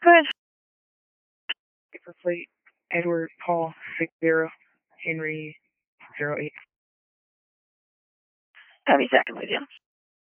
Go ahead. For fleet, Edward Paul 60, Henry 08. Copy, second with you.